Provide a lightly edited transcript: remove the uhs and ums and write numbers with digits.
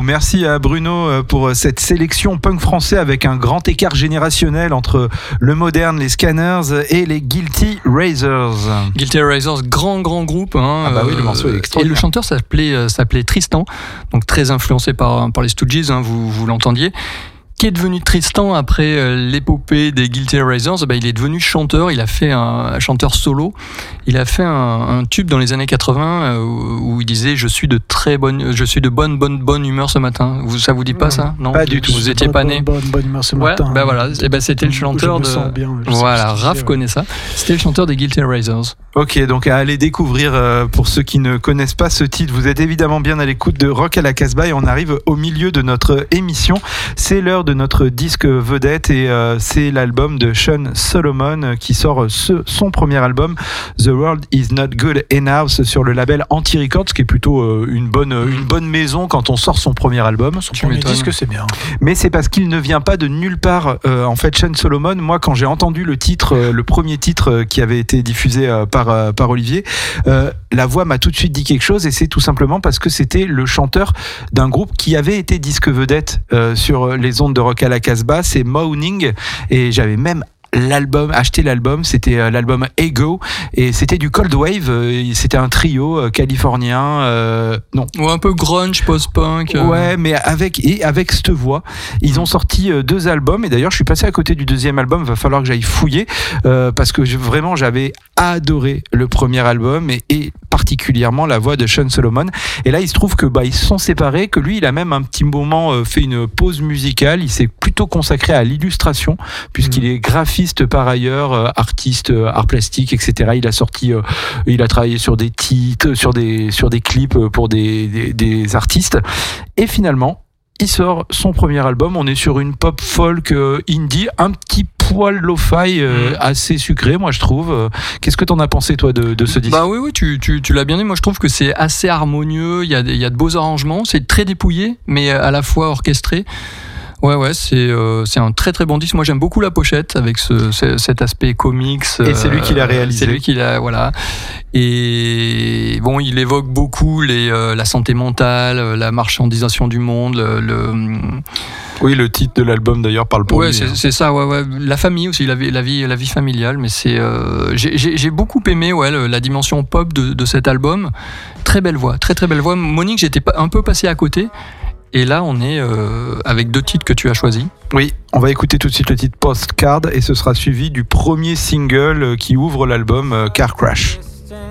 Merci à Bruno pour cette sélection punk français avec un grand écart générationnel entre le moderne, les Scanners et les Guilty Razors. Guilty Razors, grand groupe. Ah bah oui, le morceau est extraordinaire. Et le chanteur s'appelait Tristan, donc très influencé par les Stooges, vous l'entendiez. Qui est devenu Tristan après l'épopée des Guilty Razors? Il est devenu chanteur, il a fait un chanteur solo, il a fait un tube dans les années 80 où il disait je suis de bonne humeur ce matin. Ça vous dit pas ça? Non, pas du tout. Vous étiez pas né. Bonne humeur ce matin. Voilà, c'était le chanteur Raph connaît ça. C'était le chanteur des Guilty Razors. Ok, donc à aller découvrir pour ceux qui ne connaissent pas ce titre. Vous êtes évidemment bien à l'écoute de Rock à la Casbah et on arrive au milieu de notre émission. C'est l'heure de notre disque vedette et c'est l'album de Sean Solomon qui sort son premier album The World Is Not Good Enough sur le label Anti-Records, qui est plutôt une bonne maison quand on sort son premier album. Son premier disque, c'est bien. Mais c'est parce qu'il ne vient pas de nulle part. En fait, Sean Solomon, moi quand j'ai entendu le premier titre qui avait été diffusé par Olivier, la voix m'a tout de suite dit quelque chose et c'est tout simplement parce que c'était le chanteur d'un groupe qui avait été disque vedette sur les ondes de Rock à la Casbah, c'est Moaning, et j'avais même acheté l'album, c'était l'album Ego et c'était du Cold Wave, c'était un trio californien ou un peu grunge, post-punk ouais, mais avec cette voix ils ont sorti 2 albums et d'ailleurs je suis passé à côté du deuxième album, va falloir que j'aille fouiller parce que vraiment j'avais adoré le premier album et particulièrement la voix de Sean Solomon et là il se trouve que ils se sont séparés, que lui il a même un petit moment fait une pause musicale, il s'est plutôt consacré à l'illustration puisqu'il est graphiste par ailleurs, artiste, art plastique, etc. Il a travaillé sur des titres, sur des clips pour des artistes. Et finalement, il sort son premier album. On est sur une pop folk indie, un petit poil lo-fi assez sucré, moi je trouve. Qu'est-ce que t'en as pensé toi de ce disque? Oui, tu l'as bien dit. Moi je trouve que c'est assez harmonieux. Il y a de beaux arrangements. C'est très dépouillé, mais à la fois orchestré. Ouais, c'est un très très bon disque. Moi j'aime beaucoup la pochette avec cet aspect comics. Et c'est lui qui l'a réalisé. C'est lui qui l'a, voilà. Et bon, il évoque beaucoup la santé mentale, la marchandisation du monde, Oui, le titre de l'album d'ailleurs parle pour lui. C'est ça, ouais. La famille aussi, la vie familiale, mais j'ai beaucoup aimé la dimension pop de cet album. Très belle voix, très très belle voix. Monique, j'étais un peu passé à côté. Et là, on est avec 2 titres que tu as choisis. Oui, on va écouter tout de suite le titre Postcard et ce sera suivi du premier single qui ouvre l'album, Car Crash.